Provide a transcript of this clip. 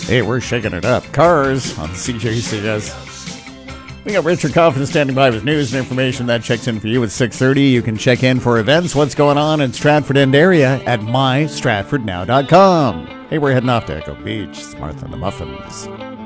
Hey, we're shaking it up. Cars on CJCS. We got Richard Coffin standing by with news and information that checks in for you at 6:30. You can check in for events, what's going on in Stratford and area at mystratfordnow.com. Hey, we're heading off to Echo Beach. It's Martha and the Muffins.